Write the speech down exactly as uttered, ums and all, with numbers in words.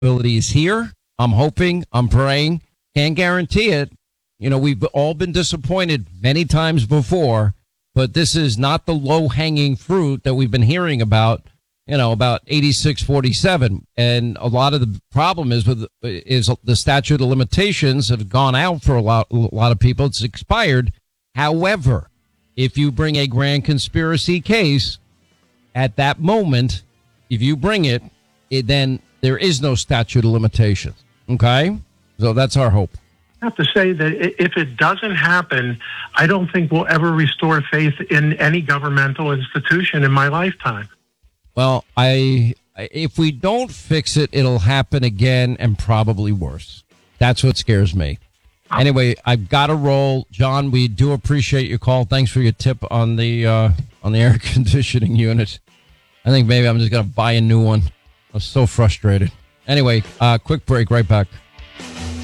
Ability is here. I'm hoping, I'm praying, can't guarantee it. You know, we've all been disappointed many times before, but this is not the low hanging fruit that we've been hearing about, you know, about eighty-six forty-seven. And a lot of the problem is with is the statute of limitations have gone out for a lot, a lot of people. It's expired. However, if you bring a grand conspiracy case at that moment, if you bring it, it then there is no statute of limitations. Okay? So that's our hope. I have to say that if it doesn't happen, I don't think we'll ever restore faith in any governmental institution in my lifetime. Well, I if we don't fix it, it'll happen again and probably worse. That's what scares me. Anyway, I've got to roll. John, we do appreciate your call. Thanks for your tip on the uh, on the air conditioning unit. I think maybe I'm just going to buy a new one. I'm so frustrated. Anyway, uh, quick break, right back.